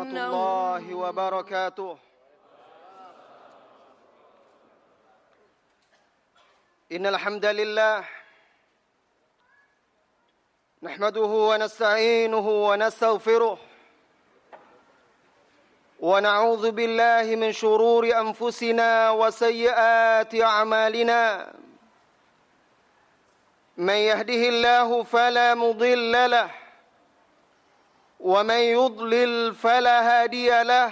الله وبركاته. إن الحمد لله نحمده ونستعينه ونستغفره ونعوذ بالله من شرور أنفسنا وسيئات أعمالنا. من يهده الله فلا مضل له ومن يضلل فلا هادي له.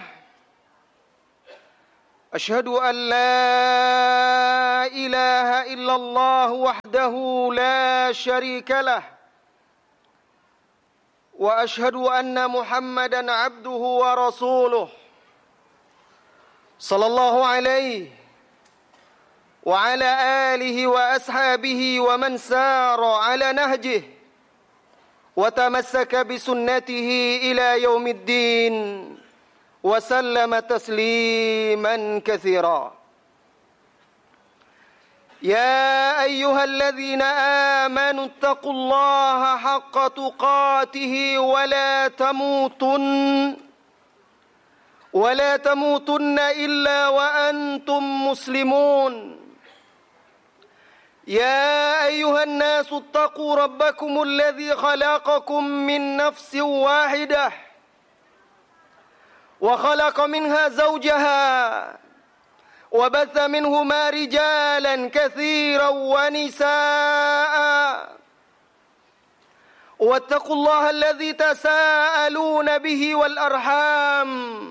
أشهد أن لا إله إلا الله وحده لا شريك له وأشهد أن محمدا عبده ورسوله صلى الله عليه وعلى آله وأصحابه ومن سار على نهجه وتمسك بسنته إلى يوم الدين وسلم تسليما كثيرا. يا أيها الذين آمنوا اتقوا الله حق تقاته ولا تموتن إلا وأنتم مسلمون. يا أيها الناس اتقوا ربكم الذي خلقكم من نفس واحدة وخلق منها زوجها وبث منهما رجالا كثيرا ونساء واتقوا الله الذي تساءلون به والأرحام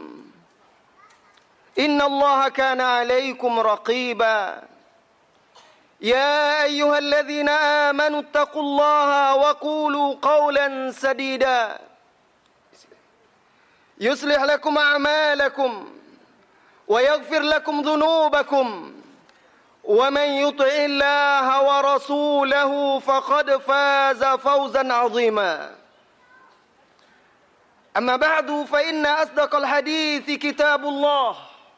إن الله كان عليكم رقيبا. يا أيها الذين آمنوا اتقوا الله وقولوا قولا سديدا يصلح لكم أعمالكم ويغفر لكم ذنوبكم ومن يطع الله ورسوله فقد فاز فوزا عظيما. أما بعد فإن أصدق الحديث كتاب الله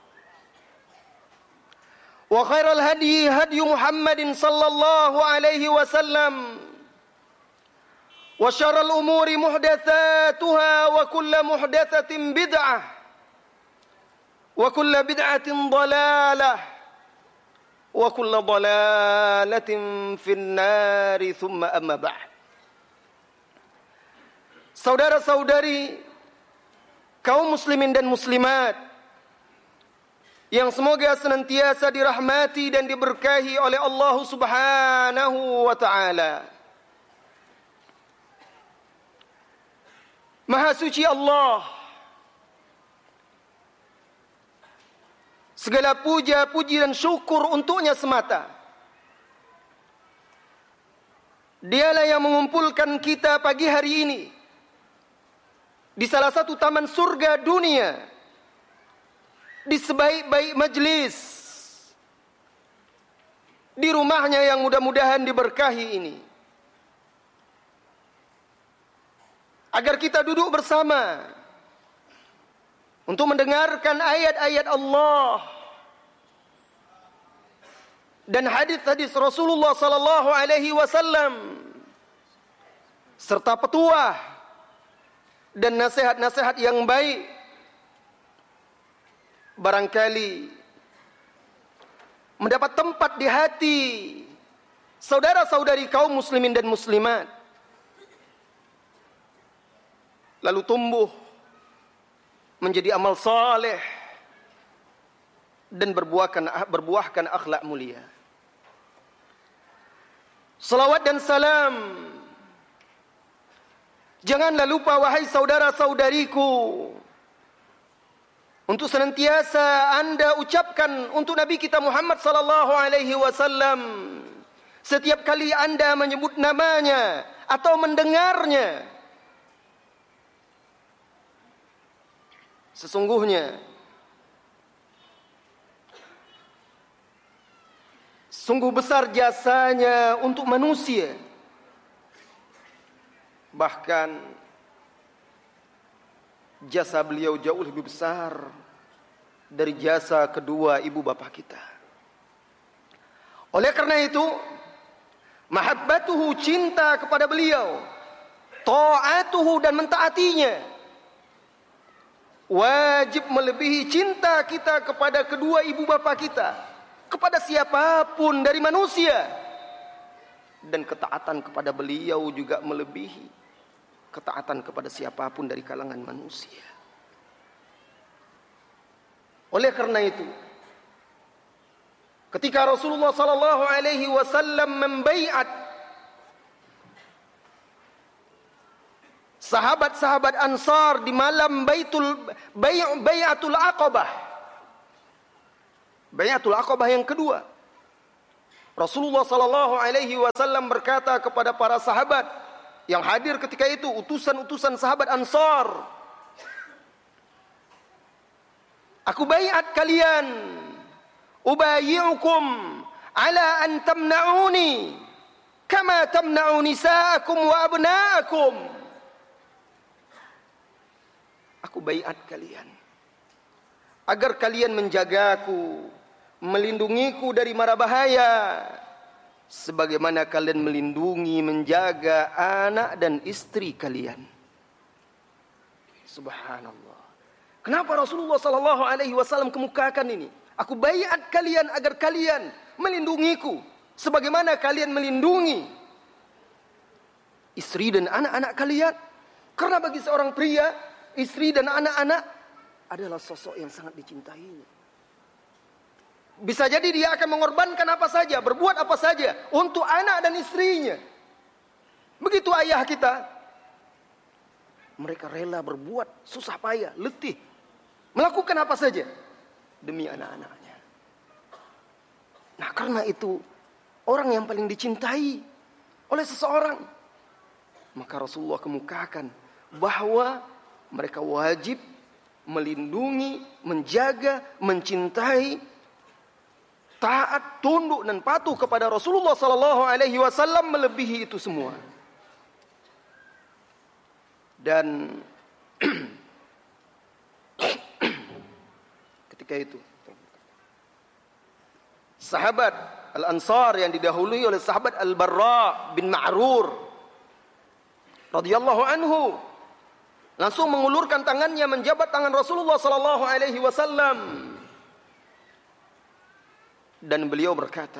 وخير الهدي هدي محمد صلى الله عليه وسلم وشر الأمور محدثاتها وكل محدثة بدعة وكل بدعة ضلالة وكل ضلالة في النار ثم أما بعد. Saudara-saudari kaum muslimin dan muslimat yang semoga senantiasa dirahmati dan diberkahi oleh Allah Subhanahu wa ta'ala. Maha suci Allah, segala puja, puji dan syukur untuknya semata. Dialah yang mengumpulkan kita pagi hari ini di salah satu taman surga dunia, di sebaik-baik majlis, di rumahnya yang mudah-mudahan diberkahi ini, agar kita duduk bersama untuk mendengarkan ayat-ayat Allah dan hadis-hadis Rasulullah sallallahu alaihi wasallam serta petuah dan nasihat-nasihat yang baik. Barangkali mendapat tempat di hati saudara-saudari kaum muslimin dan muslimat, lalu tumbuh menjadi amal saleh dan berbuahkan akhlak mulia. Salawat dan salam janganlah lupa wahai saudara-saudariku untuk senantiasa Anda ucapkan untuk Nabi kita Muhammad sallallahu alaihi wasallam setiap kali Anda menyebut namanya atau mendengarnya. Sesungguhnya sungguh besar jasanya untuk manusia. Bahkan jasa beliau jauh lebih besar dari jasa kedua ibu bapa kita. Oleh karena itu, mahabbatuhu, cinta kepada beliau, ta'atuhu dan mentaatinya, wajib melebihi cinta kita kepada kedua ibu bapa kita, kepada siapapun dari manusia. Dan ketaatan kepada beliau juga melebihi ketaatan kepada siapapun dari kalangan manusia. Oleh karena itu, ketika Rasulullah sallallahu alaihi wasallam membaiat sahabat-sahabat Ansar di malam Bai'atul Aqabah. Bai'atul Aqabah yang kedua. Rasulullah sallallahu alaihi wasallam berkata kepada para sahabat yang hadir ketika itu, utusan-utusan sahabat Ansar, aku baiat kalian, ubayyi'ukum ala an tamna'uni kama tamna'u nisa'akum wa abna'akum. Aku baiat kalian agar kalian menjagaku, melindungiku dari mara bahaya, sebagaimana kalian melindungi, menjaga anak dan istri kalian. Subhanallah. Kenapa Rasulullah sallallahu alaihi wasallam kemukakan ini? Aku baiat kalian agar kalian melindungiku sebagaimana kalian melindungi istri dan anak-anak kalian. Karena bagi seorang pria, istri dan anak-anak adalah sosok yang sangat dicintainya. Bisa jadi dia akan mengorbankan apa saja, berbuat apa saja untuk anak dan istrinya. Begitu ayah kita. Mereka rela berbuat susah payah, letih, melakukan apa saja demi anak-anaknya. Nah, karena itu orang yang paling dicintai oleh seseorang, maka Rasulullah kemukakan bahwa mereka wajib melindungi, menjaga, mencintai, taat, tunduk dan patuh kepada Rasulullah sallallahu alaihi wasallam melebihi itu semua. Dan ketika itu sahabat Al-Ansar yang didahului oleh sahabat Al-Barra bin Ma'rur radhiyallahu anhu langsung mengulurkan tangannya menjabat tangan Rasulullah sallallahu alaihi wasallam dan beliau berkata,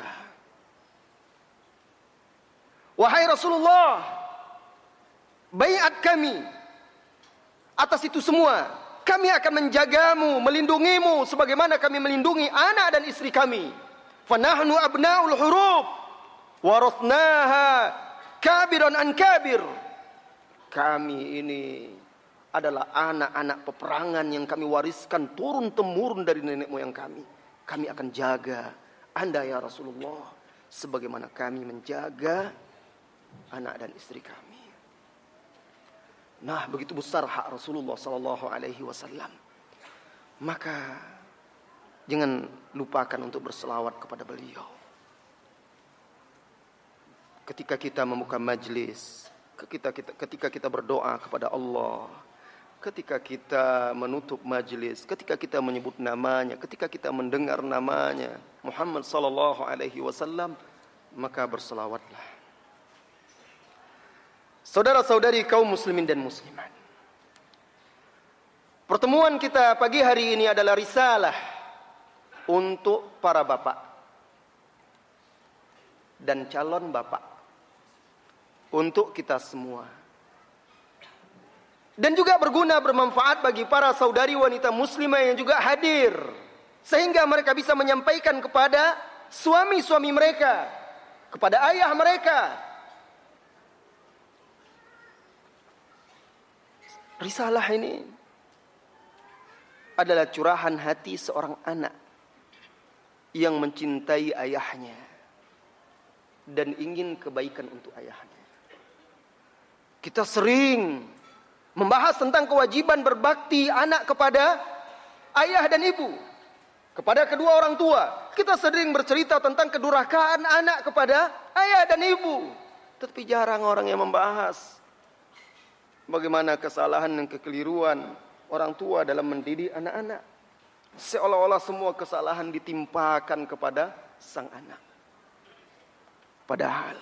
"Wahai Rasulullah, baiat kami atas itu semua. Kami akan menjagamu, melindungimu sebagaimana kami melindungi anak dan istri kami. Fanahnu abnaul hurub warathnaha kabiran an kabir." Kami ini adalah anak-anak peperangan yang kami wariskan turun-temurun dari nenek moyang kami. Kami akan jaga Anda ya Rasulullah sebagaimana kami menjaga anak dan istri kami. Nah, begitu besar hak Rasulullah sallallahu alaihi wasallam. Maka jangan lupakan untuk berselawat kepada beliau. Ketika kita membuka majlis, ketika kita berdoa kepada Allah, ketika kita menutup majlis, ketika kita menyebut namanya, ketika kita mendengar namanya Muhammad sallallahu alaihi wasallam, maka berselawatlah. Saudara-saudari kaum muslimin dan muslimat, pertemuan kita pagi hari ini adalah risalah untuk para bapak dan calon bapak, untuk kita semua. Dan juga berguna, bermanfaat bagi para saudari wanita muslimah yang juga hadir, sehingga mereka bisa menyampaikan kepada suami-suami mereka, kepada ayah mereka. Risalah ini adalah curahan hati seorang anak yang mencintai ayahnya dan ingin kebaikan untuk ayahnya. Kita sering membahas tentang kewajiban berbakti anak kepada ayah dan ibu, kepada kedua orang tua. Kita sering bercerita tentang kedurhakaan anak kepada ayah dan ibu, tetapi jarang orang yang membahas bagaimana kesalahan dan kekeliruan orang tua dalam mendidik anak-anak. Seolah-olah semua kesalahan ditimpakan kepada sang anak. Padahal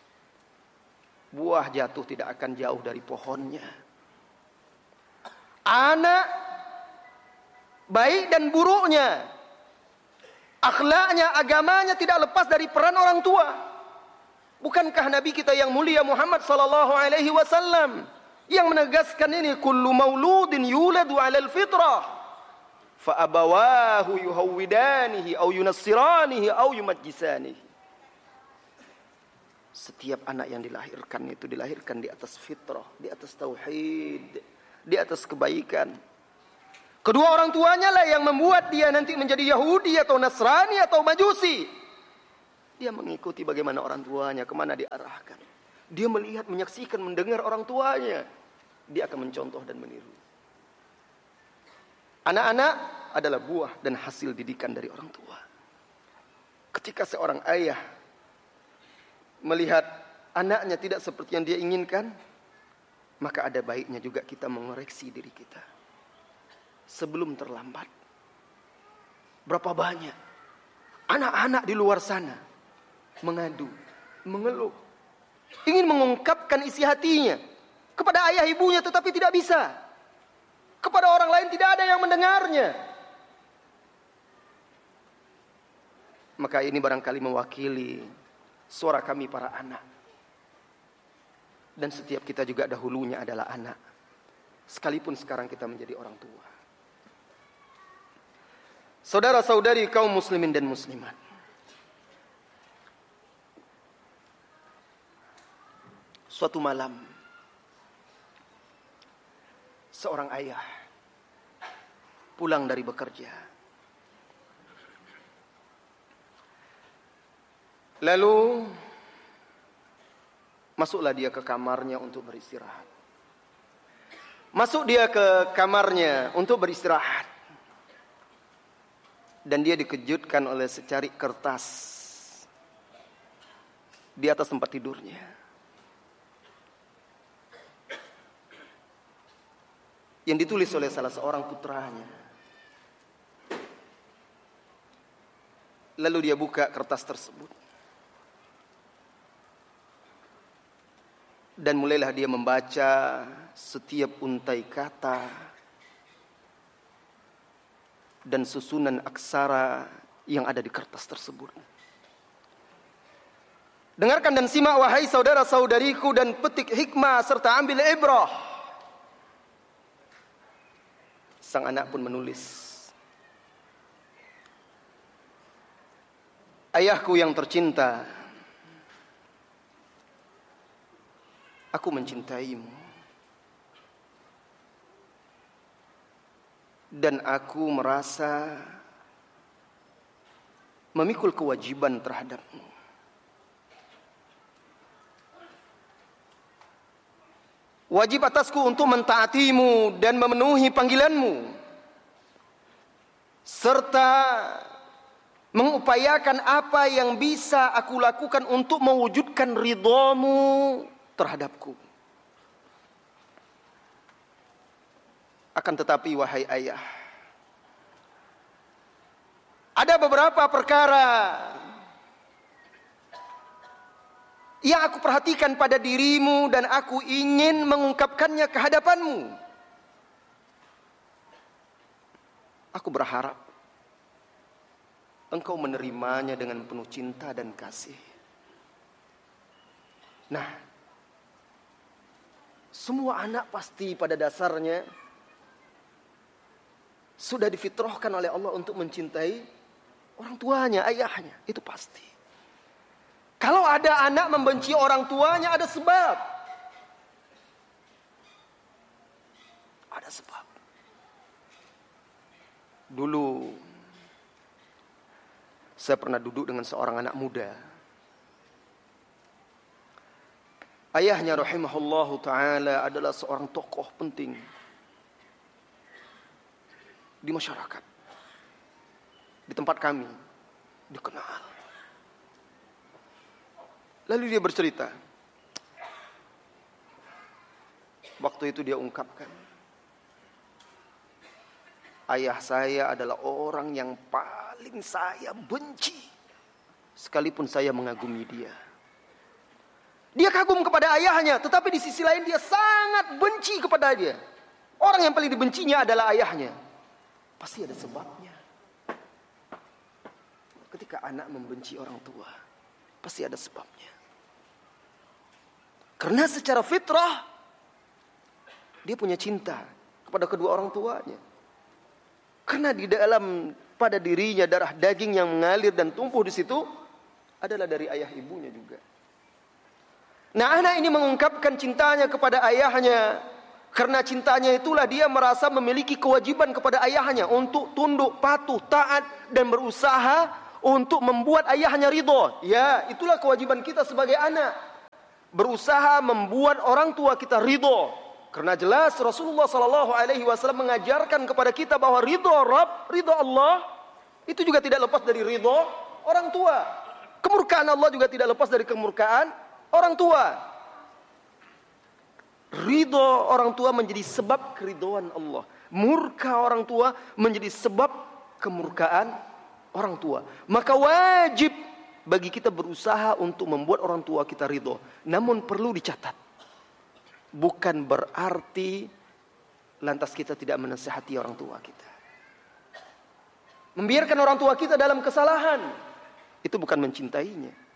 buah jatuh tidak akan jauh dari pohonnya. Anak baik dan buruknya, akhlaknya, agamanya tidak lepas dari peran orang tua. Bukankah Nabi kita yang mulia Muhammad sallallahu alaihi wasallam yang menegaskan ini, kullu mauludin yuladu 'alal fitrah fa abawahu yuhawwidanihi aw yunassiranihi aw yumajjisanihi. Setiap anak yang dilahirkan itu dilahirkan di atas fitrah, di atas tauhid, di atas kebaikan. Kedua orang tuanya lah yang membuat dia nanti menjadi Yahudi atau Nasrani atau Majusi. Dia mengikuti bagaimana orang tuanya, kemana diarahkan. Dia melihat, menyaksikan, mendengar orang tuanya. Dia akan mencontoh dan meniru. Anak-anak adalah buah dan hasil didikan dari orang tua. Ketika seorang ayah melihat anaknya tidak seperti yang dia inginkan, maka ada baiknya juga kita mengoreksi diri kita sebelum terlambat. Berapa banyak anak-anak di luar sana mengadu, mengeluh, ingin mengungkapkan isi hatinya kepada ayah ibunya, tetapi tidak bisa. Kepada orang lain tidak ada yang mendengarnya. Maka ini barangkali mewakili suara kami para anak. Dan setiap kita juga dahulunya adalah anak, sekalipun sekarang kita menjadi orang tua. Saudara-saudari kaum muslimin dan muslimat, suatu malam seorang ayah pulang dari bekerja. Lalu masuklah dia ke kamarnya untuk beristirahat. Masuk dia ke kamarnya untuk beristirahat. Dan dia dikejutkan oleh secarik kertas di atas tempat tidurnya. Yang ditulis oleh salah seorang putranya. Lalu dia buka kertas tersebut. Dan mulailah dia membaca setiap untai kata dan susunan aksara yang ada di kertas tersebut. Dengarkan dan simak wahai saudara-saudariku, dan petik hikmah serta ambil ibrah. Sang anak pun menulis, ayahku yang tercinta, aku mencintaimu. Dan aku merasa memikul kewajiban terhadapmu. Wajib atasku untuk mentaatimu dan memenuhi panggilanmu, serta mengupayakan apa yang bisa aku lakukan untuk mewujudkan ridhamu terhadapku. Akan tetapi wahai ayah, ada beberapa perkara yang aku perhatikan pada dirimu dan aku ingin mengungkapkannya ke hadapanmu. Aku berharap engkau menerimanya dengan penuh cinta dan kasih. Nah, semua anak pasti pada dasarnya sudah difitrahkan oleh Allah untuk mencintai orang tuanya, ayahnya. Itu pasti. Kalau ada anak membenci orang tuanya, ada sebab. Ada sebab. Dulu saya pernah duduk dengan seorang anak muda. Ayahnya rahimahullahu ta'ala adalah seorang tokoh penting di masyarakat, di tempat kami, dikenal. Lalu dia bercerita, waktu itu dia ungkapkan, ayah saya adalah orang yang paling saya benci, sekalipun saya mengagumi dia. Dia kagum kepada ayahnya, tetapi di sisi lain dia sangat benci kepada dia. Orang yang paling dibencinya adalah ayahnya. Pasti ada sebabnya. Ketika anak membenci orang tua, pasti ada sebabnya. Karena secara fitrah dia punya cinta kepada kedua orang tuanya. Karena di dalam pada dirinya darah daging yang mengalir dan tumbuh di situ adalah dari ayah ibunya juga. Nah, anak ini mengungkapkan cintanya kepada ayahnya. Karena cintanya itulah dia merasa memiliki kewajiban kepada ayahnya untuk tunduk, patuh, taat dan berusaha untuk membuat ayahnya ridho. Ya, itulah kewajiban kita sebagai anak. Berusaha membuat orang tua kita ridho. Karena jelas Rasulullah SAW mengajarkan kepada kita bahwa ridho Rabb, ridho Allah itu juga tidak lepas dari ridho orang tua. Kemurkaan Allah juga tidak lepas dari kemurkaan orang tua. Ridho orang tua menjadi sebab keridhoan Allah. Murka orang tua menjadi sebab kemurkaan orang tua. Maka wajib bagi kita berusaha untuk membuat orang tua kita ridho. Namun perlu dicatat, bukan berarti lantas kita tidak menasihati orang tua kita. Membiarkan orang tua kita dalam kesalahan, itu bukan mencintainya.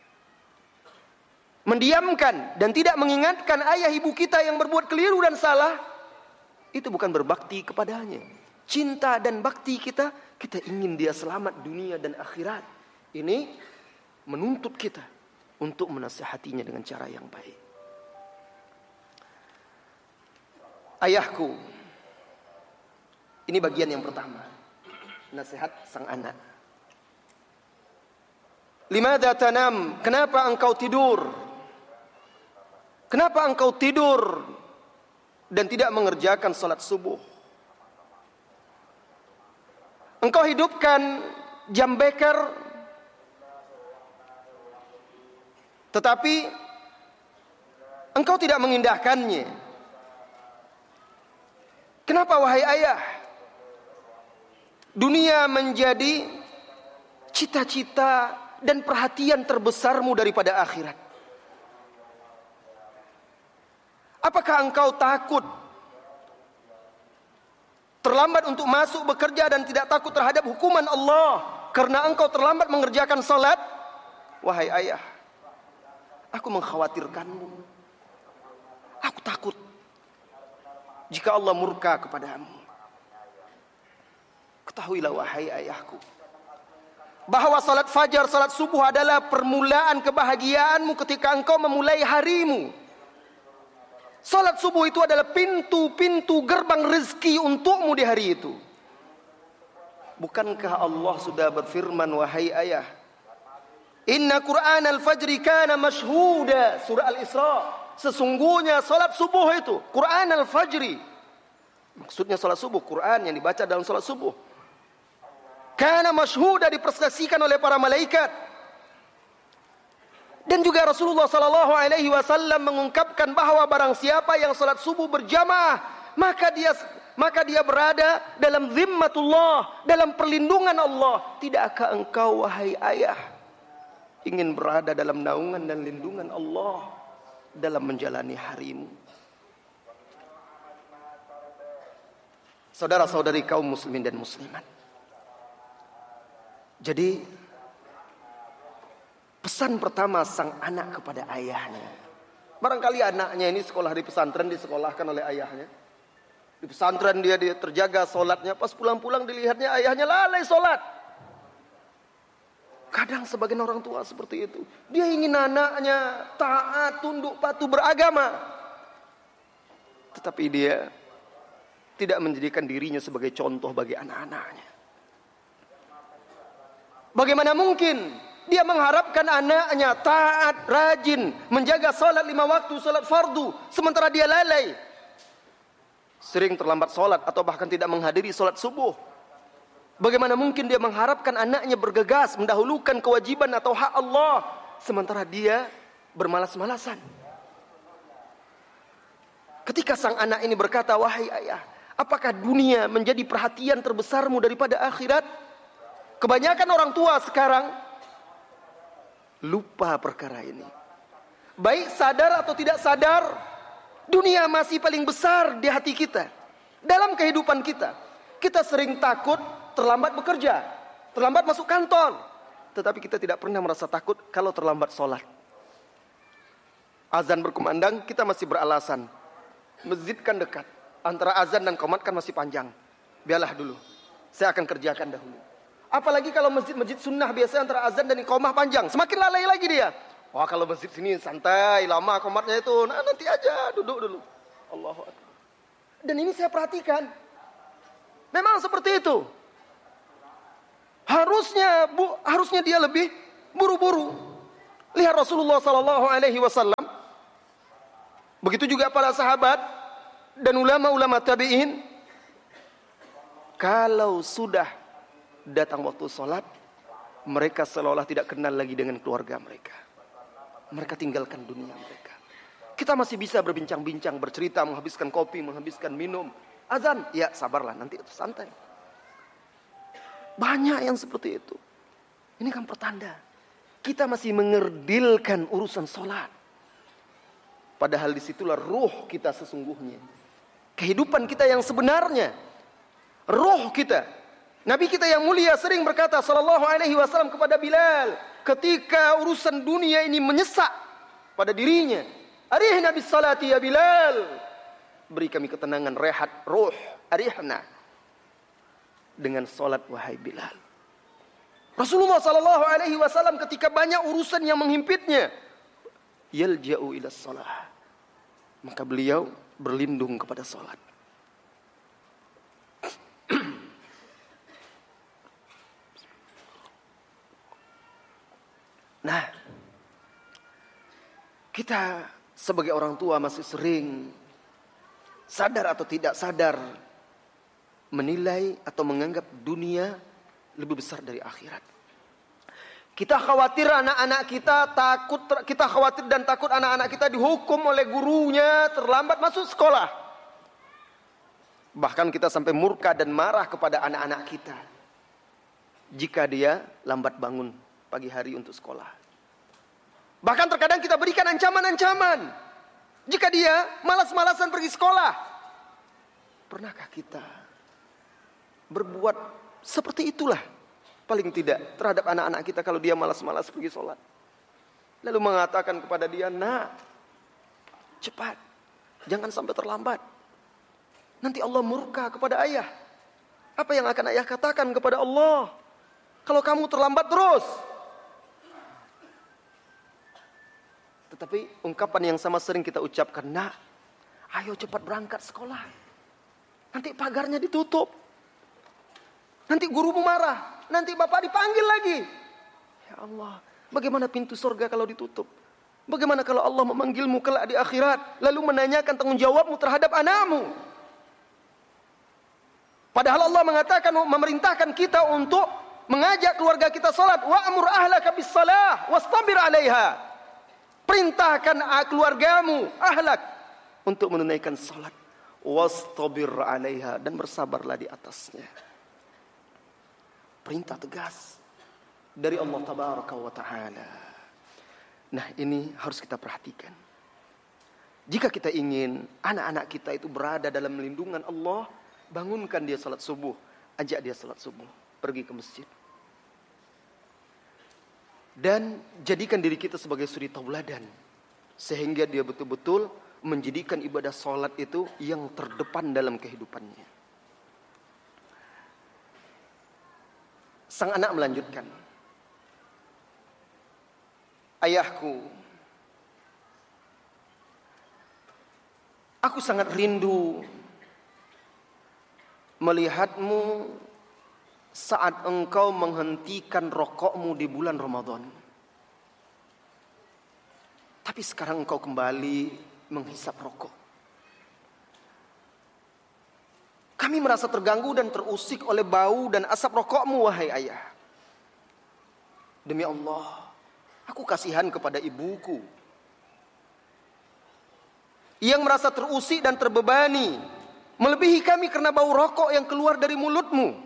Mendiamkan dan tidak mengingatkan ayah ibu kita yang berbuat keliru dan salah, itu bukan berbakti kepadanya. Cinta dan bakti kita ingin dia selamat dunia dan akhirat. Ini menuntut kita untuk menasihatinya dengan cara yang baik. Ayahku, ini bagian yang pertama, nasihat sang anak. Limadha tanam? Kenapa engkau tidur? Kenapa engkau tidur dan tidak mengerjakan salat subuh? Engkau hidupkan jam beker, tetapi engkau tidak mengindahkannya. Kenapa wahai ayah? Dunia menjadi cita-cita dan perhatian terbesarmu daripada akhirat. Apakah engkau takut terlambat untuk masuk bekerja dan tidak takut terhadap hukuman Allah karena engkau terlambat mengerjakan salat? Wahai ayah, aku mengkhawatirkanmu. Aku takut jika Allah murka kepadamu. Ketahuilah wahai ayahku, bahwa salat fajar, salat subuh adalah permulaan kebahagiaanmu ketika engkau memulai harimu. Salat subuh itu adalah pintu-pintu gerbang rezeki untukmu di hari itu. Bukankah Allah sudah berfirman, wahai ayah, Inna Qur'an al-fajri kana mashhuda, surah Al-Isra. Sesungguhnya salat subuh itu, Qur'an al-fajri, maksudnya salat subuh, Qur'an yang dibaca dalam salat subuh, kana mashhuda, dipersaksikan oleh para malaikat. Dan juga Rasulullah SAW mengungkapkan bahwa barang siapa yang salat subuh berjamaah, maka dia berada dalam zimmatullah, dalam perlindungan Allah. Tidakkah engkau wahai ayah ingin berada dalam naungan dan lindungan Allah dalam menjalani harimu? Saudara-saudari kaum muslimin dan muslimat, jadi pesan pertama sang anak kepada ayahnya. Barangkali anaknya ini sekolah di pesantren, disekolahkan oleh ayahnya. Di pesantren dia terjaga solatnya. Pas pulang-pulang dilihatnya ayahnya lalai solat. Kadang sebagian orang tua seperti itu. Dia ingin anaknya taat, tunduk, patuh, beragama. Tetapi dia tidak menjadikan dirinya sebagai contoh bagi anak-anaknya. Bagaimana mungkin dia mengharapkan anaknya taat, rajin, menjaga salat 5 waktu, salat fardu, sementara dia lalai, sering terlambat salat atau bahkan tidak menghadiri salat subuh? Bagaimana mungkin dia mengharapkan anaknya bergegas mendahulukan kewajiban atau hak Allah, sementara dia bermalas-malasan? Ketika sang anak ini berkata, wahai ayah, apakah dunia menjadi perhatian terbesarmu daripada akhirat? Kebanyakan orang tua sekarang lupa perkara ini. Baik sadar atau tidak sadar, dunia masih paling besar di hati kita, dalam kehidupan kita. Kita sering takut terlambat bekerja, terlambat masuk kantor. Tetapi kita tidak pernah merasa takut kalau terlambat sholat. Azan berkumandang, kita masih beralasan. Masjid kan dekat. Antara azan dan qomat kan masih panjang. Biarlah dulu, saya akan kerjakan dahulu. Apalagi kalau masjid-masjid sunnah biasanya antara azan dan iqamah panjang. Semakin lalai lagi dia. Wah, kalau masjid sini santai, lama qomatnya itu. Nah, nanti aja, duduk dulu. Allahu Akbar. Dan ini saya perhatikan. Memang seperti itu. Harusnya dia lebih buru-buru. Lihat Rasulullah sallallahu alaihi wasallam. Begitu juga para sahabat dan ulama-ulama tabi'in. Kalau sudah datang waktu sholat, mereka seolah tidak kenal lagi dengan keluarga mereka. Mereka tinggalkan dunia mereka. Kita masih bisa berbincang-bincang, bercerita, menghabiskan kopi, menghabiskan minum. Azan, ya sabarlah, nanti itu santai. Banyak yang seperti itu. Ini kan pertanda kita masih mengerdilkan urusan sholat. Padahal disitulah ruh kita sesungguhnya. Kehidupan kita yang sebenarnya. Ruh kita. Nabi kita yang mulia sering berkata sallallahu alaihi wasallam kepada Bilal, ketika urusan dunia ini menyesak pada dirinya, arihna bis salati ya Bilal. Beri kami ketenangan, rehat ruh, arihna. Dengan salat wahai Bilal. Rasulullah sallallahu alaihi wasallam ketika banyak urusan yang menghimpitnya, yalja'u ila shalah. Maka beliau berlindung kepada salat. Nah, kita sebagai orang tua masih sering sadar atau tidak sadar menilai atau menganggap dunia lebih besar dari akhirat. Kita khawatir anak-anak kita khawatir dan takut anak-anak kita dihukum oleh gurunya terlambat masuk sekolah. Bahkan kita sampai murka dan marah kepada anak-anak kita jika dia lambat bangun pagi hari untuk sekolah. Bahkan terkadang kita berikan ancaman-ancaman jika dia malas-malasan pergi sekolah. Pernahkah kita berbuat seperti itulah paling tidak terhadap anak-anak kita kalau dia malas-malas pergi sholat? Lalu mengatakan kepada dia, nak, cepat, jangan sampai terlambat. Nanti Allah murka kepada ayah. Apa yang akan ayah katakan kepada Allah kalau kamu terlambat terus? Tetapi ungkapan yang sama sering kita ucapkan, nak, ayo cepat berangkat sekolah. Nanti pagarnya ditutup. Nanti gurumu marah. Nanti bapak dipanggil lagi. Ya Allah, bagaimana pintu surga kalau ditutup? Bagaimana kalau Allah memanggilmu kelak di akhirat, lalu menanyakan tanggung jawabmu terhadap anakmu? Padahal Allah mengatakan, memerintahkan kita untuk mengajak keluarga kita salat. Wa'mur ahlaka bis salah wastabir 'alaiha. Perintahkan keluargamu, ahlak, untuk menunaikan salat. Wastabir 'alaiha, dan bersabarlah di atasnya. Perintah tegas dari Allah tabaraka wa ta'ala. Nah, ini harus kita perhatikan. Jika kita ingin anak-anak kita itu berada dalam lindungan Allah, bangunkan dia salat subuh, ajak dia salat subuh, pergi ke masjid. Dan jadikan diri kita sebagai suri tauladan, sehingga dia betul-betul menjadikan ibadah salat itu yang terdepan dalam kehidupannya. Sang anak melanjutkan, ayahku, aku sangat rindu melihatmu saat engkau menghentikan rokokmu di bulan Ramadan. Tapi sekarang engkau kembali menghisap rokok. Kami merasa terganggu dan terusik oleh bau dan asap rokokmu, wahai ayah. Demi Allah, aku kasihan kepada ibuku yang merasa terusik dan terbebani, melebihi kami karena bau rokok yang keluar dari mulutmu.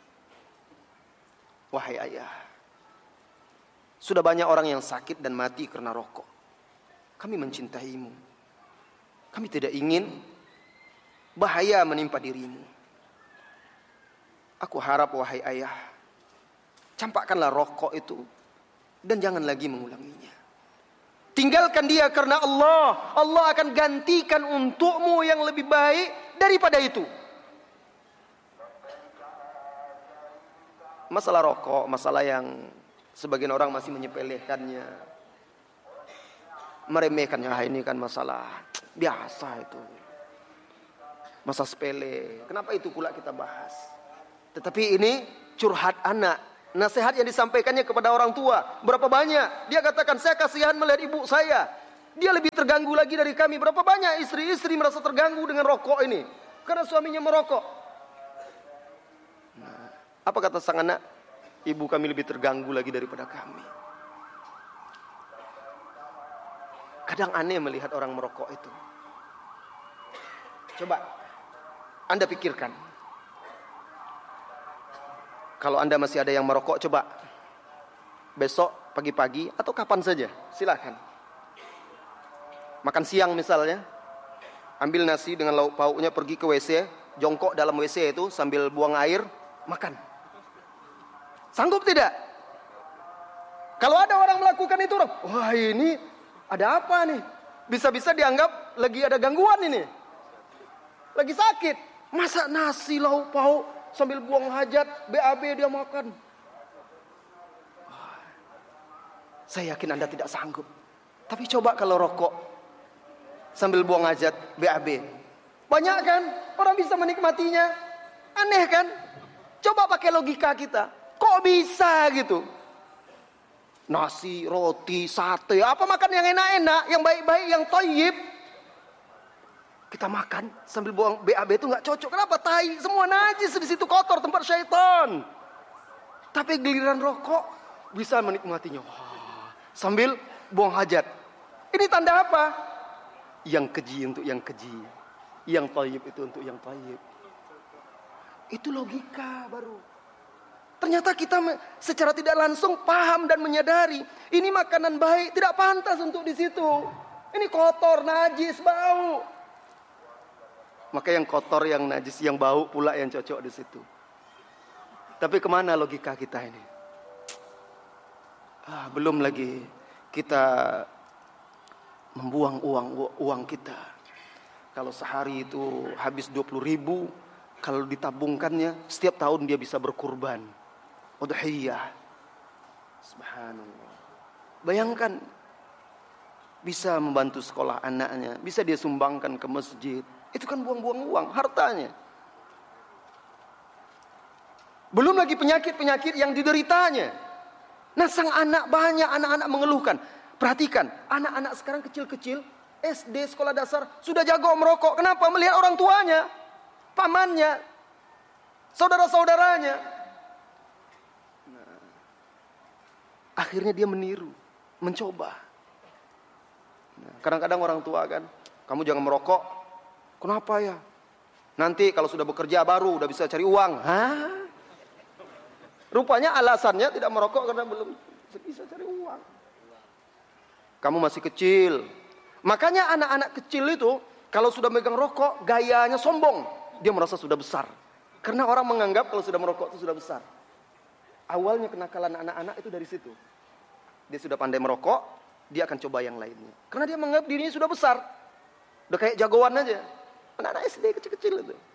Wahai ayah, sudah banyak orang yang sakit dan mati karena rokok. Kami mencintaimu. Kami tidak ingin bahaya menimpa dirimu. Aku harap wahai ayah, campakkanlah rokok itu dan jangan lagi mengulanginya. Tinggalkan dia karena Allah akan gantikan untukmu yang lebih baik daripada itu. Masalah rokok, masalah yang sebagian orang masih menyepelekannya, meremehkannya. Ini kan masalah biasa itu, masa sepele. Kenapa itu pula kita bahas? Tetapi ini curhat anak, nasihat yang disampaikannya kepada orang tua. Berapa banyak dia katakan, saya kasihan melihat ibu saya, dia lebih terganggu lagi dari kami. Berapa banyak istri-istri merasa terganggu dengan rokok ini karena suaminya merokok. Nah, apa kata sang anak? Ibu kami lebih terganggu lagi daripada kami. Kadang aneh melihat orang merokok itu. Coba Anda pikirkan, kalau Anda masih ada yang merokok, coba besok pagi-pagi atau kapan saja, silakan. Makan siang misalnya, ambil nasi dengan lauk pauknya, pergi ke WC, jongkok dalam WC itu sambil buang air, makan. Sanggup tidak? Kalau ada orang melakukan itu, wah ini ada apa nih? Bisa-bisa dianggap lagi ada gangguan ini, lagi sakit. Masa nasi lauk pauk sambil buang hajat, BAB dia makan. Saya yakin Anda tidak sanggup. Tapi coba kalau rokok sambil buang hajat, BAB. Banyak kan orang bisa menikmatinya. Aneh kan? Coba pakai logika kita. Kok bisa gitu? Nasi, roti, sate, apa makan yang enak-enak, yang baik-baik, yang thayyib. Kita makan sambil buang BAB itu nggak cocok. Kenapa? Tai, semua najis di situ, kotor, tempat syaitan. Tapi giliran rokok bisa menikmatinya. Sambil buang hajat. Ini tanda apa? Yang keji untuk yang keji, yang thayyib itu untuk yang thayyib. Itu logika baru. Ternyata kita secara tidak langsung paham dan menyadari ini makanan baik tidak pantas untuk di situ. Ini kotor, najis, bau. Maka yang kotor, yang najis, yang bau pula yang cocok di situ. Tapi kemana logika kita ini? Belum lagi kita membuang uang kita. Kalau sehari itu habis 20.000, kalau ditabungkannya setiap tahun dia bisa berkurban. Udhiyah. Subhanallah. Bayangkan, bisa membantu sekolah anaknya, bisa dia sumbangkan ke masjid. Itu kan buang-buang uang, hartanya. Belum lagi penyakit-penyakit yang dideritanya. Nah, sang anak, banyak anak-anak mengeluhkan. Perhatikan, anak-anak sekarang kecil-kecil, SD, sekolah dasar, sudah jago merokok. Kenapa? Melihat orang tuanya, pamannya, saudara-saudaranya. Nah, akhirnya dia meniru, mencoba. Nah, kadang-kadang orang tua kan, kamu jangan merokok. Kenapa ya? Nanti kalau sudah bekerja baru udah bisa cari uang. Hah? Rupanya alasannya tidak merokok karena belum bisa cari uang. Kamu masih kecil. Makanya anak-anak kecil itu kalau sudah megang rokok, gayanya sombong. Dia merasa sudah besar. Karena orang menganggap kalau sudah merokok itu sudah besar. Awalnya kenakalan anak-anak itu dari situ. Dia sudah pandai merokok, dia akan coba yang lainnya. Karena dia menganggap dirinya sudah besar. Udah kayak jagoan aja. Anak-anak SD kecil-kecil itu.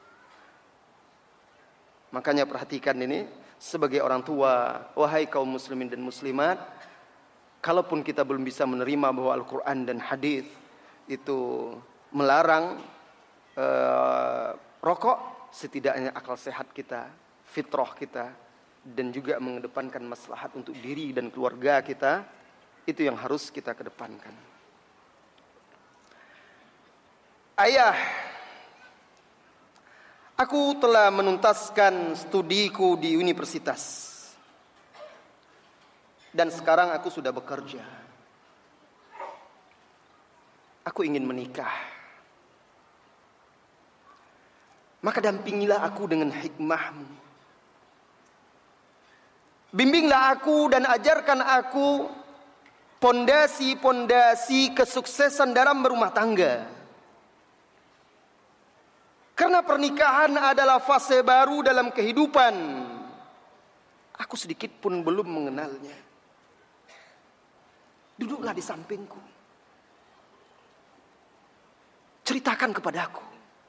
Makanya perhatikan ini, sebagai orang tua, wahai kaum muslimin dan muslimat, kalaupun kita belum bisa menerima bahwa Al-Quran dan hadis itu melarang rokok, setidaknya akal sehat kita, fitrah kita, dan juga mengedepankan maslahat untuk diri dan keluarga kita, itu yang harus kita kedepankan. Ayah, aku telah menuntaskan studiku di universitas. Dan sekarang aku sudah bekerja. Aku ingin menikah. Maka dampingilah aku dengan hikmahmu. Bimbinglah aku dan ajarkan aku pondasi-pondasi kesuksesan dalam berumah tangga. Karena pernikahan adalah fase baru dalam kehidupan. Aku sedikit pun belum mengenalnya. Duduklah di sampingku. Ceritakan kepadaku.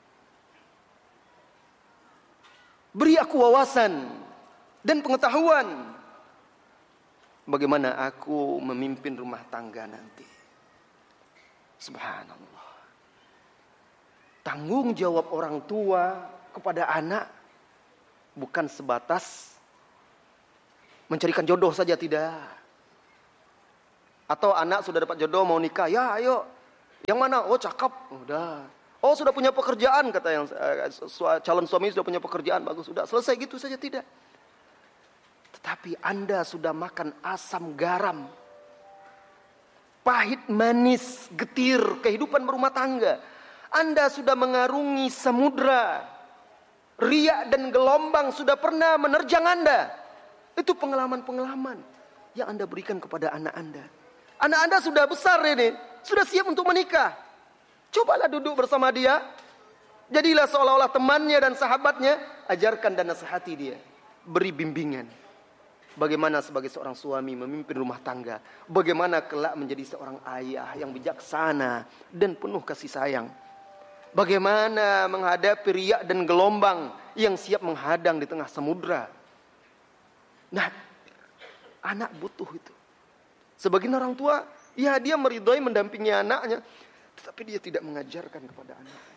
Beri aku wawasan dan pengetahuan. Bagaimana aku memimpin rumah tangga nanti. Subhanallah. Tanggung jawab orang tua kepada anak bukan sebatas mencarikan jodoh saja, tidak. Atau anak sudah dapat jodoh mau nikah, ya ayo. Yang mana? Oh cakep, udah. Oh sudah punya pekerjaan, kata yang calon suami sudah punya pekerjaan, bagus, sudah selesai gitu saja, tidak. Tetapi Anda sudah makan asam garam, pahit manis getir kehidupan berumah tangga. Anda sudah mengarungi samudra, riak dan gelombang sudah pernah menerjang Anda. Itu pengalaman-pengalaman yang Anda berikan kepada anak Anda. Anak Anda sudah besar ini, sudah siap untuk menikah. Cobalah duduk bersama dia. Jadilah seolah-olah temannya dan sahabatnya. Ajarkan dan nasihati dia. Beri bimbingan. Bagaimana sebagai seorang suami memimpin rumah tangga. Bagaimana kelak menjadi seorang ayah yang bijaksana dan penuh kasih sayang. Bagaimana menghadapi riak dan gelombang yang siap menghadang di tengah samudra. Nah, anak butuh itu. Sebagian orang tua, ya dia meridhoi mendampingi anaknya, tetapi dia tidak mengajarkan kepada anaknya.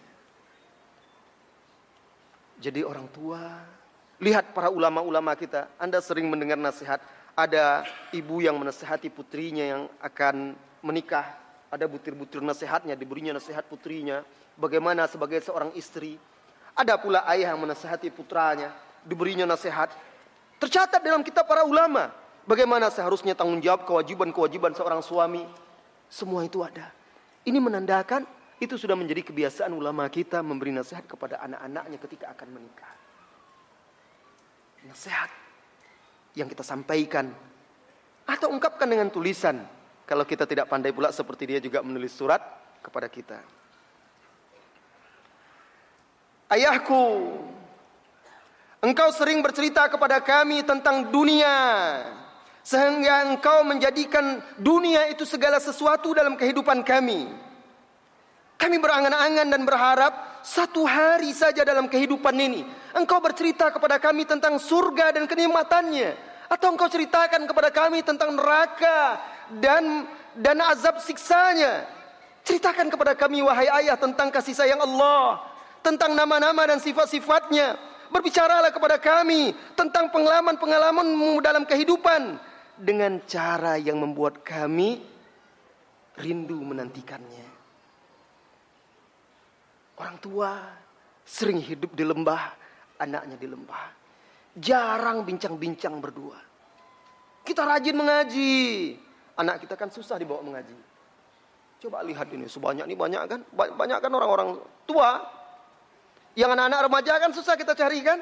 Jadi orang tua, lihat para ulama-ulama kita, Anda sering mendengar nasihat, ada ibu yang menasihati putrinya yang akan menikah, ada butir-butir nasihatnya, diberinya nasihat putrinya, bagaimana sebagai seorang istri. Ada pula ayah yang menasihati putranya, diberinya nasihat. Tercatat dalam kitab para ulama, bagaimana seharusnya tanggung jawab kewajiban-kewajiban seorang suami. Semua itu ada. Ini menandakan itu sudah menjadi kebiasaan ulama kita memberi nasihat kepada anak-anaknya ketika akan menikah. Nasihat yang kita sampaikan atau ungkapkan dengan tulisan. Kalau kita tidak pandai pula seperti dia juga menulis surat kepada kita. Ayahku, engkau sering bercerita kepada kami tentang dunia, sehingga engkau menjadikan dunia itu segala sesuatu dalam kehidupan kami. Kami berangan-angan dan berharap satu hari saja dalam kehidupan ini engkau bercerita kepada kami tentang surga dan kenikmatannya, atau engkau ceritakan kepada kami tentang neraka dan azab siksanya. Ceritakan kepada kami wahai ayah tentang kasih sayang Allah, tentang nama-nama dan sifat-sifatnya. Berbicaralah kepada kami tentang pengalaman-pengalamanmu dalam kehidupan dengan cara yang membuat kami rindu menantikannya. Orang tua sering hidup di lembah, anaknya di lembah. Jarang bincang-bincang berdua. Kita rajin mengaji. Anak kita kan susah dibawa mengaji. Coba lihat ini, sebanyak ini banyak kan? Banyak kan orang-orang tua. Yang anak-anak remaja kan susah kita cari kan?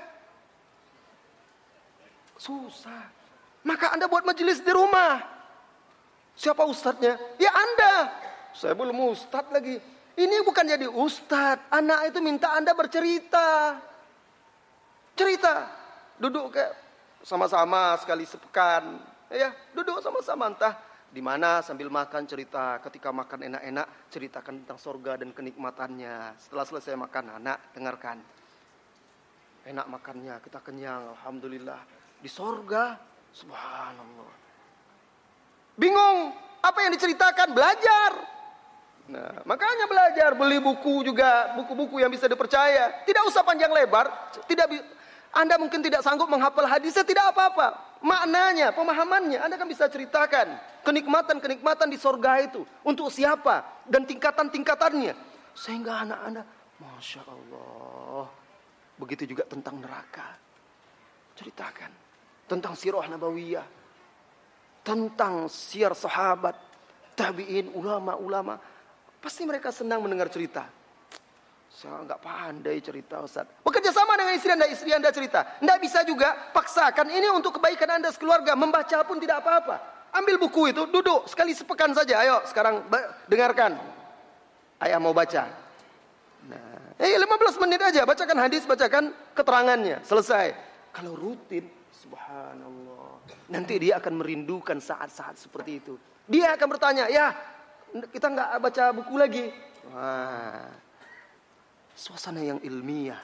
Susah. Maka Anda buat majelis di rumah. Siapa ustadznya? Ya Anda. Saya belum ustadz lagi. Ini bukan jadi ustadz. Anak itu minta Anda bercerita. Cerita. Duduk kayak sama-sama sekali sepekan. Ya, duduk sama-sama entah di mana sambil makan cerita. Ketika makan enak-enak ceritakan tentang surga dan kenikmatannya. Setelah selesai makan, anak dengarkan. Enak makannya, kita kenyang, alhamdulillah. Di surga, subhanallah. Bingung, apa yang diceritakan? Belajar. Nah, makanya belajar, beli buku juga, buku-buku yang bisa dipercaya. Tidak usah panjang lebar, Anda mungkin tidak sanggup menghafal hadisnya, tidak apa-apa. Maknanya, pemahamannya, Anda kan bisa ceritakan kenikmatan-kenikmatan di surga itu untuk siapa dan tingkatan-tingkatannya, sehingga anak Anda, masya Allah. Begitu juga tentang neraka, ceritakan tentang sirah nabawiyah, tentang siar sahabat, tabi'in, ulama-ulama. Pasti mereka senang mendengar cerita. Saya enggak pandai cerita, Ustaz. Bekerja sama dengan istri Anda cerita. Enggak bisa juga paksakan ini untuk kebaikan Anda sekeluarga. Membaca pun tidak apa-apa. Ambil buku itu, duduk sekali sepekan saja. Ayo sekarang dengarkan. Ayah mau baca. Nah, 15 menit aja, bacakan hadis, bacakan keterangannya, selesai. Kalau rutin, subhanallah, nanti dia akan merindukan saat-saat seperti itu. Dia akan bertanya, ya kita nggak baca buku lagi. Wah, suasana yang ilmiah.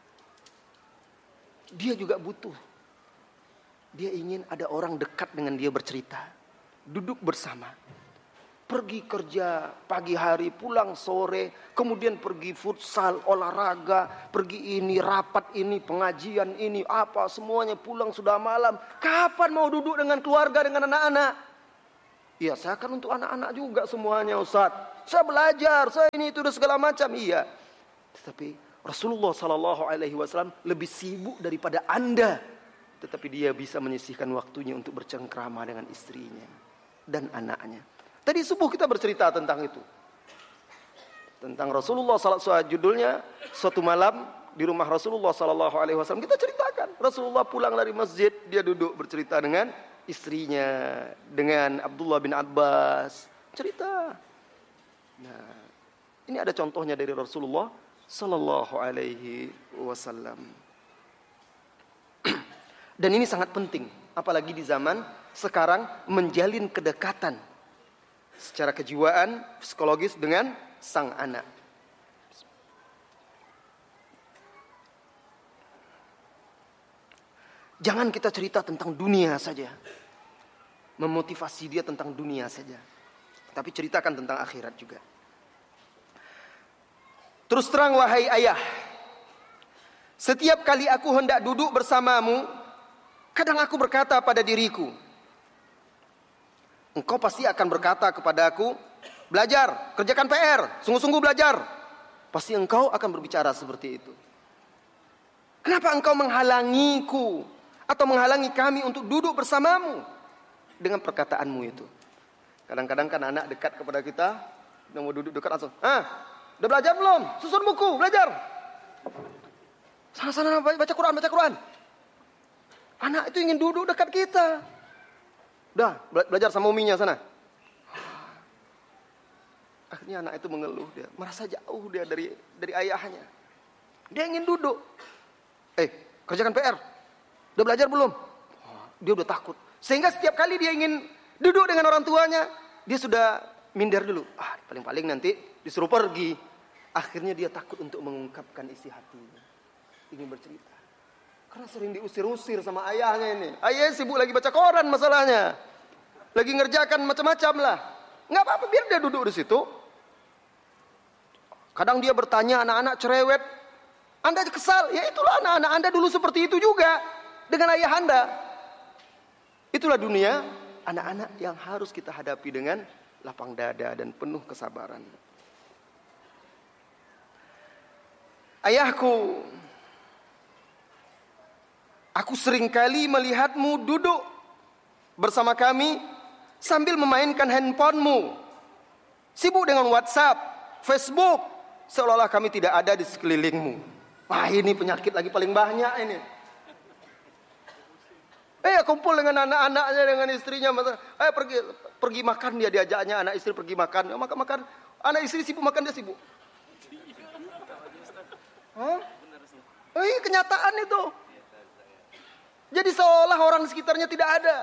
Dia juga butuh. Dia ingin ada orang dekat dengan dia bercerita. Duduk bersama. Pergi kerja pagi hari, pulang sore, kemudian pergi futsal, olahraga, pergi ini, rapat ini, pengajian ini, apa semuanya, pulang sudah malam. Kapan mau duduk dengan keluarga, dengan anak-anak? Ya, saya kan untuk anak-anak juga semuanya, Ustaz. Saya belajar, saya ini itu dan segala macam. Iya. Tetapi Rasulullah SAW lebih sibuk daripada Anda. Tetapi dia bisa menyisihkan waktunya untuk bercengkrama dengan istrinya dan anaknya. Tadi subuh kita bercerita tentang itu. Tentang Rasulullah SAW, judulnya suatu malam di rumah Rasulullah SAW. Kita ceritakan, Rasulullah pulang dari masjid, dia duduk bercerita dengan istrinya, dengan Abdullah bin Abbas. Cerita. Nah, ini ada contohnya dari Rasulullah SAW. Dan ini sangat penting, apalagi di zaman sekarang, menjalin kedekatan secara kejiwaan, psikologis dengan sang anak. Jangan kita cerita tentang dunia saja, memotivasi dia tentang dunia saja, tapi ceritakan tentang akhirat juga. Terus terang wahai ayah, setiap kali aku hendak duduk bersamamu, kadang aku berkata pada diriku, engkau pasti akan berkata kepada aku, belajar, kerjakan PR, sungguh-sungguh belajar. Pasti engkau akan berbicara seperti itu. Kenapa engkau menghalangiku atau menghalangi kami untuk duduk bersamamu dengan perkataanmu itu? Kadang-kadang kan anak dekat kepada kita, udah mau duduk dekat langsung, udah belajar belum? Susun buku, belajar. Sana-sana baca Quran. Anak itu ingin duduk dekat kita. Udah, belajar sama uminya sana. Akhirnya anak itu mengeluh, dia merasa jauh dia dari ayahnya. Dia ingin duduk. Kerjakan PR. Udah belajar belum? Dia udah takut. Sehingga setiap kali dia ingin duduk dengan orang tuanya, dia sudah minder dulu. Paling-paling nanti disuruh pergi. Akhirnya dia takut untuk mengungkapkan isi hatinya. Ingin bercerita. Karena sering diusir-usir sama ayahnya ini. Ayah sibuk lagi baca koran masalahnya. Lagi ngerjakan macam-macam lah. Nggak apa-apa, biar dia duduk di situ. Kadang dia bertanya, anak-anak cerewet. Anda kesal, ya itulah anak-anak Anda dulu seperti itu juga. Dengan ayah Anda. Itulah dunia anak-anak yang harus kita hadapi dengan lapang dada dan penuh kesabaran. Ayahku, aku seringkali melihatmu duduk bersama kami sambil memainkan handphonemu. Sibuk dengan WhatsApp, Facebook, seolah-olah kami tidak ada di sekelilingmu. Wah, ini penyakit lagi paling banyak ini. Kumpul dengan anak-anaknya, dengan istrinya. Pergi makan, dia diajaknya anak istri pergi makan. Makan. Anak istri sibuk makan, dia sibuk. Kenyataan itu. Jadi seolah orang di sekitarnya tidak ada.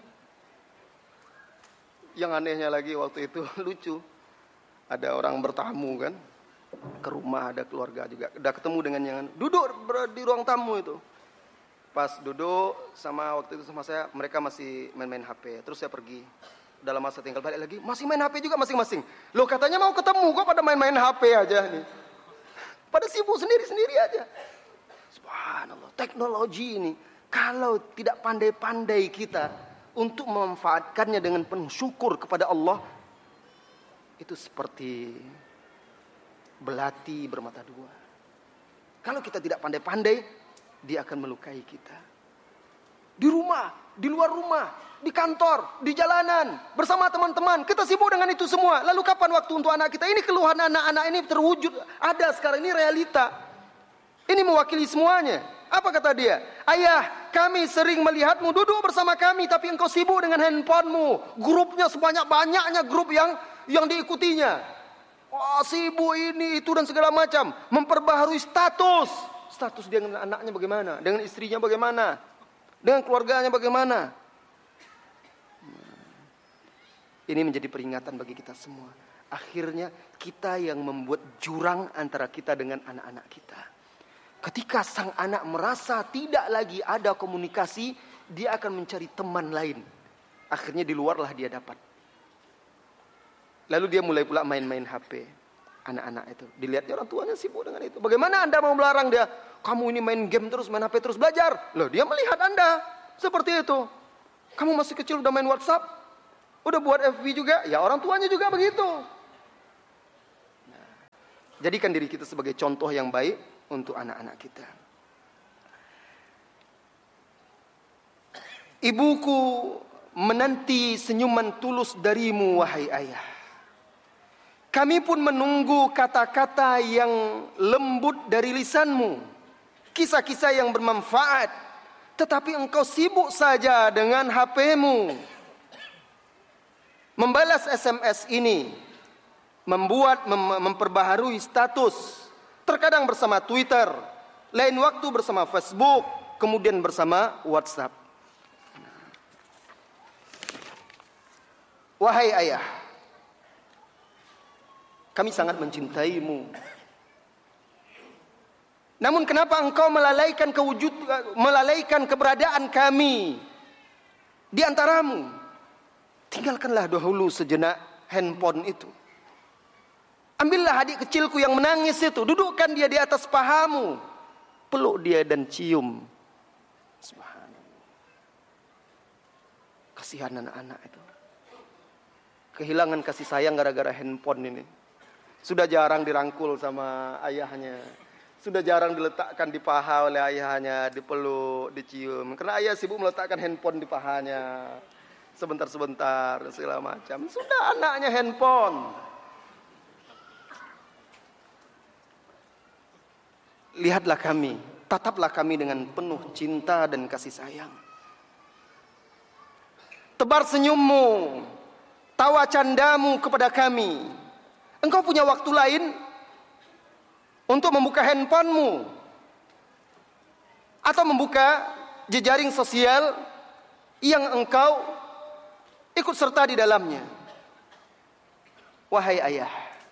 Yang anehnya lagi waktu itu lucu. Ada orang bertamu kan. Ke rumah, ada keluarga juga. Udah ketemu dengan yang duduk di ruang tamu itu. Pas duduk waktu itu sama saya, mereka masih main-main HP. Terus saya pergi. Dalam masa tinggal balik lagi, masih main HP juga masing-masing. Loh, katanya mau ketemu, kok pada main-main HP aja nih. Pada sibuk sendiri-sendiri aja. Subhanallah, teknologi ini kalau tidak pandai-pandai kita untuk memanfaatkannya dengan penuh syukur kepada Allah, itu seperti belati bermata dua. Kalau kita tidak pandai-pandai, dia akan melukai kita. Di rumah, di luar rumah, di kantor, di jalanan, bersama teman-teman, kita sibuk dengan itu semua. Lalu kapan waktu untuk anak kita? Ini keluhan anak-anak ini terwujud, ada sekarang, ini realita. Ini mewakili semuanya. Apa kata dia? Ayah, kami sering melihatmu duduk bersama kami, tapi engkau sibuk dengan handphonemu. Grupnya sebanyak-banyaknya grup yang diikutinya. Wah, sibuk ini, itu dan segala macam. Memperbaharui status. Status dia dengan anaknya bagaimana? Dengan istrinya bagaimana? Dengan keluarganya bagaimana? Ini menjadi peringatan bagi kita semua. Akhirnya kita yang membuat jurang antara kita dengan anak-anak kita. Ketika sang anak merasa tidak lagi ada komunikasi, dia akan mencari teman lain. Akhirnya di luarlah dia dapat. Lalu dia mulai pula main-main HP. Anak-anak itu. Dilihatnya orang tuanya sibuk dengan itu. Bagaimana Anda mau melarang dia? Kamu ini main game terus, main HP terus, belajar. Loh, dia melihat Anda seperti itu. Kamu masih kecil udah main WhatsApp? Udah buat FB juga? Ya orang tuanya juga begitu. Nah, jadikan diri kita sebagai contoh yang baik untuk anak-anak kita. Ibuku menanti senyuman tulus darimu, wahai ayah. Kami pun menunggu kata-kata yang lembut dari lisanmu. Kisah-kisah yang bermanfaat. Tetapi engkau sibuk saja dengan HP-mu. Membalas SMS ini. Memperbaharui status. Terkadang bersama Twitter. Lain waktu bersama Facebook. Kemudian bersama WhatsApp. Wahai ayah. Kami sangat mencintaimu. Namun kenapa engkau melalaikan keberadaan kami di antaramu? Tinggalkanlah dahulu sejenak handphone itu. Ambillah adik kecilku yang menangis itu. Dudukkan dia di atas pahamu. Peluk dia dan cium. Subhanallah. Kasihan anak-anak itu. Kehilangan kasih sayang gara-gara handphone ini. Sudah jarang dirangkul sama ayahnya. Sudah jarang diletakkan di paha oleh ayahnya, dipeluk, dicium. Karena ayah sibuk meletakkan handphone di pahanya. Sebentar-sebentar, segala macam. Sudah anaknya handphone. Lihatlah kami, tataplah kami dengan penuh cinta dan kasih sayang. Tebar senyummu, tawa candamu kepada kami. Engkau punya waktu lain untuk membuka handphonemu atau membuka jejaring sosial yang engkau ikut serta di dalamnya. Wahai ayah,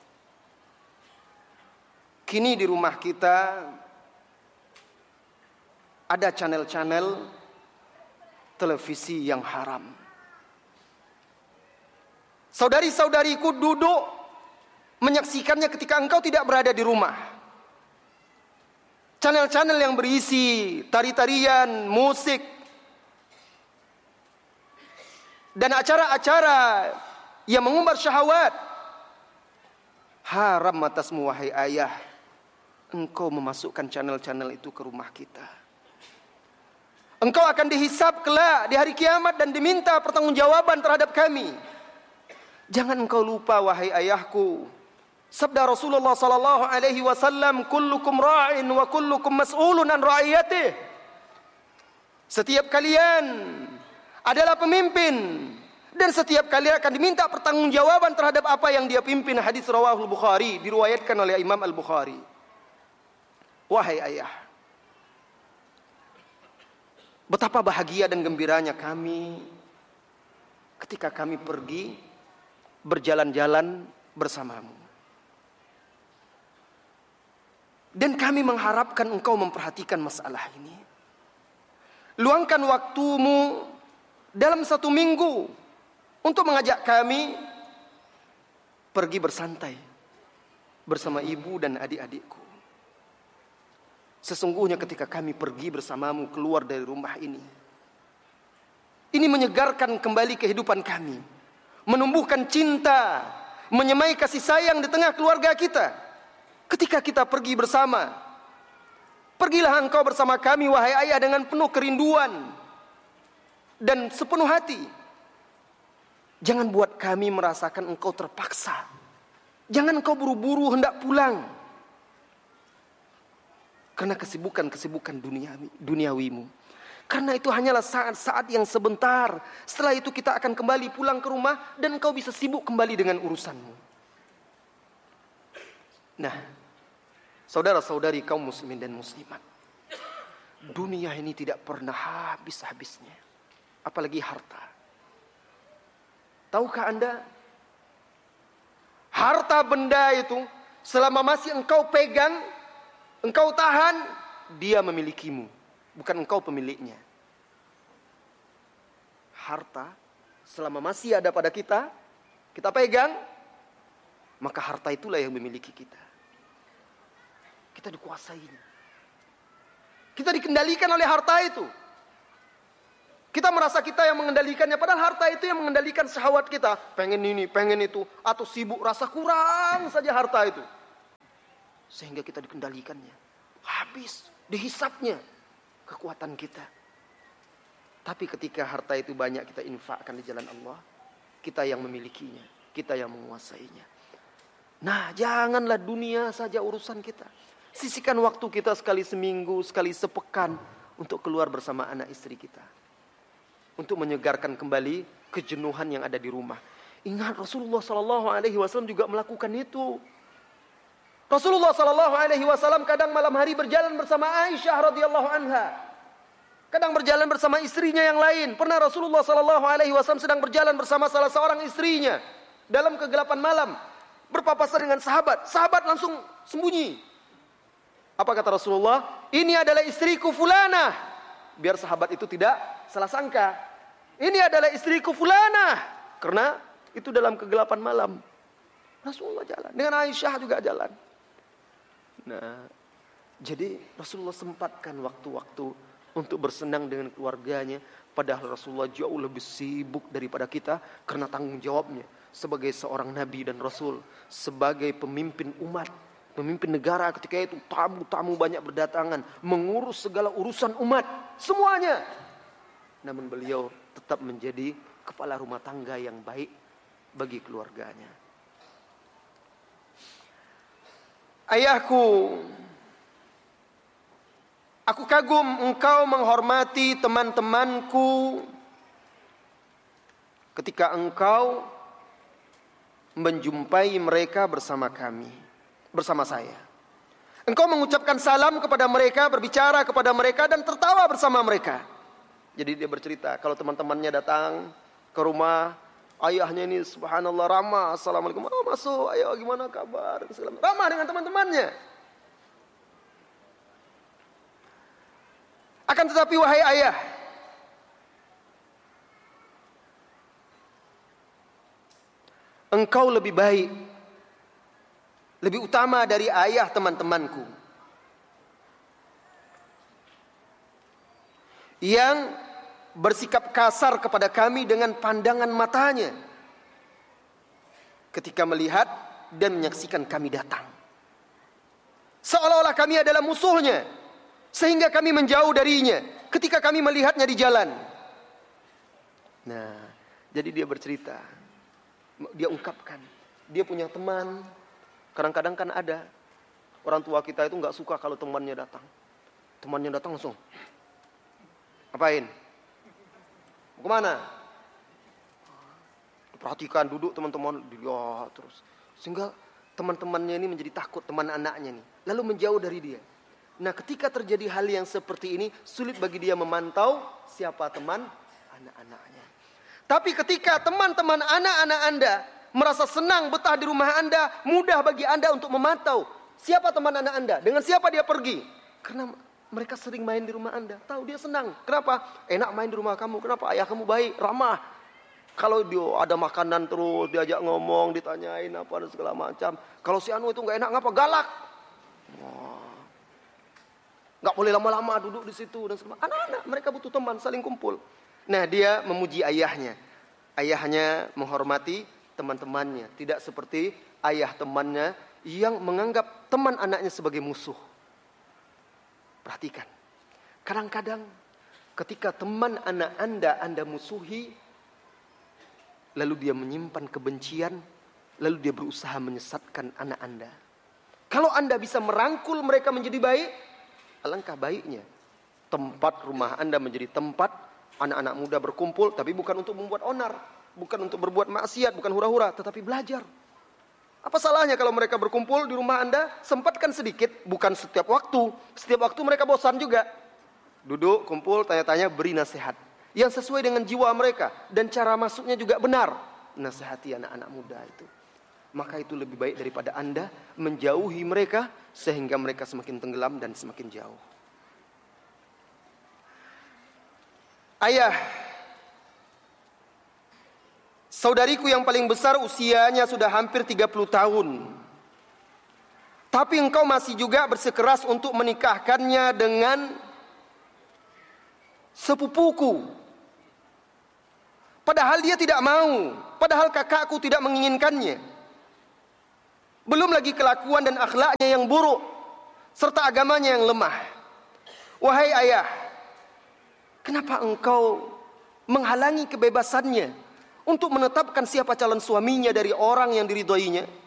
kini di rumah kita ada channel-channel televisi yang haram. Saudari-saudariku duduk menyaksikannya ketika engkau tidak berada di rumah. Channel-channel yang berisi tari-tarian, musik, dan acara-acara yang mengumbar syahwat. Haram atasmu, wahai ayah, engkau memasukkan channel-channel itu ke rumah kita. Engkau akan dihisab kelak di hari kiamat dan diminta pertanggungjawaban terhadap kami. Jangan engkau lupa, wahai ayahku, sabda Rasulullah sallallahu alaihi wasallam, kullukum ra'in wa kullukum mas'ulun an ra'iyatih. Setiap kalian adalah pemimpin dan setiap kalian akan diminta pertanggungjawaban terhadap apa yang dia pimpin. Hadis rawahul Bukhari, diriwayatkan oleh Imam Al-Bukhari. Wahai ayah, betapa bahagia dan gembiranya kami ketika kami pergi berjalan-jalan bersamamu. Dan kami mengharapkan engkau memperhatikan masalah ini. Luangkan waktumu dalam 1 minggu untuk mengajak kami pergi bersantai bersama ibu dan adik-adikku. Sesungguhnya ketika kami pergi bersamamu keluar dari rumah ini menyegarkan kembali kehidupan kami, menumbuhkan cinta, menyemai kasih sayang di tengah keluarga kita. Ketika kita pergi bersama, pergilah engkau bersama kami, wahai ayah, dengan penuh kerinduan dan sepenuh hati. Jangan buat kami merasakan engkau terpaksa. Jangan engkau buru-buru hendak pulang karena kesibukan-kesibukan duniawimu. Karena itu hanyalah saat-saat yang sebentar. Setelah itu kita akan kembali pulang ke rumah dan engkau bisa sibuk kembali dengan urusanmu. Nah, saudara-saudari kaum muslimin dan muslimat, dunia ini tidak pernah habis-habisnya, apalagi harta. Tahukah Anda, harta benda itu selama masih engkau pegang, engkau tahan, dia memilikimu, bukan engkau pemiliknya. Harta selama masih ada pada kita, kita pegang, maka harta itulah yang memiliki kita. Kita dikuasainya. Kita dikendalikan oleh harta itu. Kita merasa kita yang mengendalikannya, padahal harta itu yang mengendalikan syahwat kita. Pengen ini, pengen itu, atau sibuk rasa kurang saja harta itu. Sehingga kita dikendalikannya. Habis, dihisapnya kekuatan kita. Tapi ketika harta itu banyak kita infakkan di jalan Allah, kita yang memilikinya, kita yang menguasainya. Nah, janganlah dunia saja urusan kita. Sisihkan waktu kita sekali seminggu, sekali sepekan untuk keluar bersama anak istri kita. Untuk menyegarkan kembali kejenuhan yang ada di rumah. Ingat, Rasulullah SAW juga melakukan itu. Rasulullah SAW kadang malam hari berjalan bersama Aisyah radhiyallahu anha. Kadang berjalan bersama istrinya yang lain. Pernah Rasulullah SAW sedang berjalan bersama salah seorang istrinya dalam kegelapan malam, berpapasan dengan sahabat. Sahabat langsung sembunyi. Apa kata Rasulullah? Ini adalah istriku fulanah. Biar sahabat itu tidak salah sangka. Ini adalah istriku fulanah. Karena itu dalam kegelapan malam. Rasulullah jalan. Dengan Aisyah juga jalan. Nah, jadi Rasulullah sempatkan waktu-waktu untuk bersenang dengan keluarganya. Padahal Rasulullah jauh lebih sibuk daripada kita. Karena tanggung jawabnya sebagai seorang Nabi dan Rasul. Sebagai pemimpin umat, pemimpin negara ketika itu, tamu-tamu banyak berdatangan, mengurus segala urusan umat, semuanya. Namun beliau tetap menjadi kepala rumah tangga yang baik bagi keluarganya. Ayahku, aku kagum engkau menghormati teman-temanku ketika engkau menjumpai mereka bersama kami, bersama saya. Engkau mengucapkan salam kepada mereka, berbicara kepada mereka, dan tertawa bersama mereka. Jadi dia bercerita, kalau teman-temannya datang ke rumah, ayahnya ini subhanallah ramah, assalamualaikum, oh masuk, ayo gimana kabar, ramah dengan teman-temannya. Akan tetapi wahai ayah, engkau lebih baik, lebih utama dari ayah teman-temanku yang bersikap kasar kepada kami dengan pandangan matanya ketika melihat dan menyaksikan kami datang. Seolah-olah kami adalah musuhnya, sehingga kami menjauh darinya ketika kami melihatnya di jalan. Nah, jadi dia bercerita, dia ungkapkan, dia punya teman. Kadang-kadang kan ada orang tua kita itu nggak suka kalau temannya datang. Temannya datang langsung, ngapain? Mau kemana? Perhatikan, duduk teman-teman, dilihat terus. Sehingga teman-temannya ini menjadi takut, teman anaknya ini. Lalu menjauh dari dia. Nah, ketika terjadi hal yang seperti ini, sulit bagi dia memantau siapa teman anak-anaknya. Tapi ketika teman-teman anak-anak Anda merasa senang betah di rumah Anda, mudah bagi Anda untuk memantau siapa teman anak Anda, dengan siapa dia pergi. Karena mereka sering main di rumah Anda, tahu dia senang. Kenapa? Enak main di rumah kamu. Kenapa? Ayah kamu baik, ramah. Kalau dia ada makanan terus, diajak ngomong, ditanyain apa dan segala macam. Kalau si Anu itu nggak enak, ngapa? Galak. Nggak boleh lama-lama duduk di situ dan segala. Anak-anak mereka butuh teman, saling kumpul. Nah, dia memuji ayahnya. Ayahnya menghormati teman-temannya, tidak seperti ayah temannya yang menganggap teman anaknya sebagai musuh. Perhatikan, kadang-kadang ketika teman anak Anda musuhi, lalu dia menyimpan kebencian, lalu dia berusaha menyesatkan anak Anda. Kalau Anda bisa merangkul mereka menjadi baik, alangkah baiknya. Tempat rumah Anda menjadi tempat anak-anak muda berkumpul, tapi bukan untuk membuat onar, bukan untuk berbuat maksiat, bukan hura-hura, tetapi belajar. Apa salahnya kalau mereka berkumpul di rumah Anda, sempatkan sedikit, bukan setiap waktu. Setiap waktu mereka bosan juga. Duduk, kumpul, tanya-tanya, beri nasihat yang sesuai dengan jiwa mereka. Dan cara masuknya juga benar. Nasihati anak-anak muda itu. Maka itu lebih baik daripada Anda menjauhi mereka sehingga mereka semakin tenggelam dan semakin jauh. Ayah, saudariku yang paling besar usianya sudah hampir 30 tahun. Tapi engkau masih juga bersikeras untuk menikahkannya dengan sepupuku. Padahal dia tidak mau. Padahal kakakku tidak menginginkannya. Belum lagi kelakuan dan akhlaknya yang buruk, serta agamanya yang lemah. Wahai ayah, kenapa engkau menghalangi kebebasannya untuk menetapkan siapa calon suaminya dari orang yang diridhoinya?